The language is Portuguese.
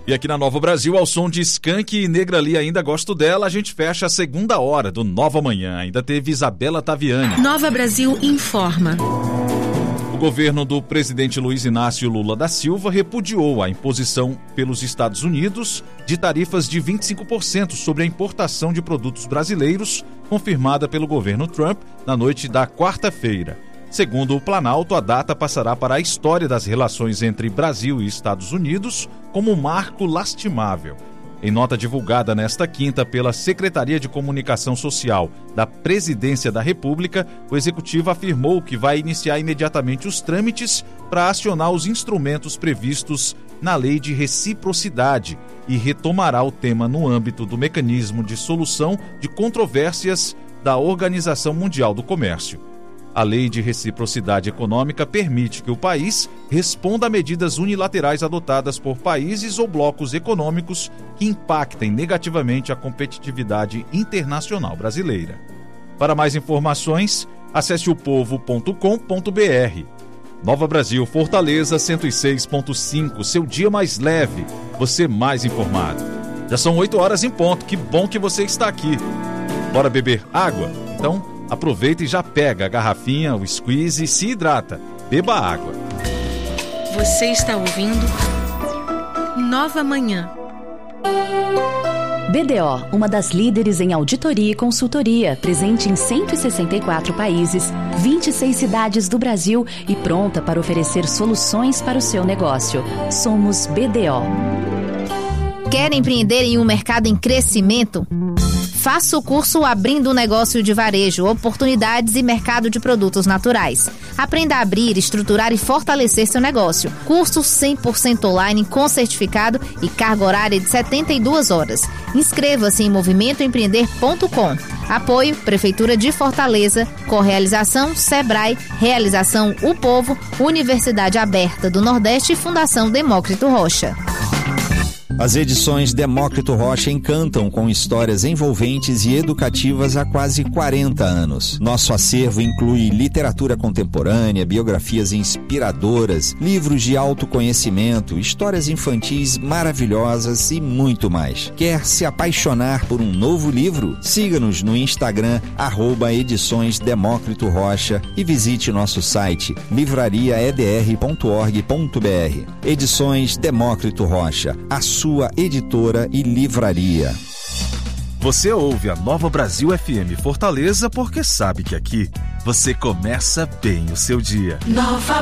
E aqui na Nova Brasil, ao som de Skank e Negra Lee, Ainda Gosto Dela, a gente fecha a segunda hora do Nova Manhã. Ainda teve Isabela Taviani. Nova Brasil informa. O governo do presidente Luiz Inácio Lula da Silva repudiou a imposição pelos Estados Unidos de tarifas de 25% sobre a importação de produtos brasileiros, confirmada pelo governo Trump na noite da quarta-feira. Segundo o Planalto, a data passará para a história das relações entre Brasil e Estados Unidos como um marco lastimável. Em nota divulgada nesta quinta pela Secretaria de Comunicação Social da Presidência da República, o Executivo afirmou que vai iniciar imediatamente os trâmites para acionar os instrumentos previstos na Lei de Reciprocidade e retomará o tema no âmbito do mecanismo de solução de controvérsias da Organização Mundial do Comércio. A Lei de Reciprocidade Econômica permite que o país responda a medidas unilaterais adotadas por países ou blocos econômicos que impactem negativamente a competitividade internacional brasileira. Para mais informações, acesse opovo.com.br. Nova Brasil, Fortaleza 106.5, seu dia mais leve, você mais informado. Já são 8 horas em ponto, que bom que você está aqui. Bora beber água? Então, aproveita e já pega a garrafinha, o squeeze e se hidrata. Beba água. Você está ouvindo Nova Manhã. BDO, uma das líderes em auditoria e consultoria, presente em 164 países, 26 cidades do Brasil e pronta para oferecer soluções para o seu negócio. Somos BDO. Quer empreender em um mercado em crescimento? Faça o curso Abrindo um Negócio de Varejo, Oportunidades e Mercado de Produtos Naturais. Aprenda a abrir, estruturar e fortalecer seu negócio. Curso 100% online com certificado e carga horária de 72 horas. Inscreva-se em movimentoempreender.com. Apoio Prefeitura de Fortaleza, Correalização Sebrae, Realização O Povo, Universidade Aberta do Nordeste e Fundação Demócrito Rocha. As edições Demócrito Rocha encantam com histórias envolventes e educativas há quase 40 anos. Nosso acervo inclui literatura contemporânea, biografias inspiradoras, livros de autoconhecimento, histórias infantis maravilhosas e muito mais. Quer se apaixonar por um novo livro? Siga-nos no Instagram, @edições Demócrito Rocha e visite nosso site livrariaedr.org.br. Edições Demócrito Rocha, a sua editora e livraria. Você ouve a Nova Brasil FM Fortaleza porque sabe que aqui você começa bem o seu dia. Nova